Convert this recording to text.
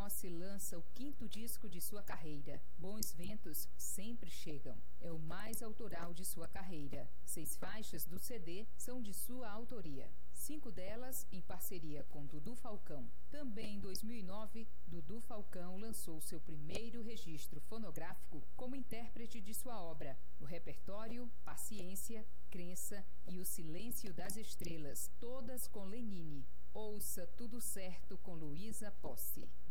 Posse lança o 5º disco de sua carreira. Bons Ventos Sempre Chegam. É o mais autoral de sua carreira. 6 faixas do CD são de sua autoria. 5 delas em parceria com Dudu Falcão. Também em 2009, Dudu Falcão lançou seu primeiro registro fonográfico como intérprete de sua obra. No repertório, Paciência, Crença e O Silêncio das Estrelas, todas com Lenine. Ouça Tudo Certo com Luísa Posse.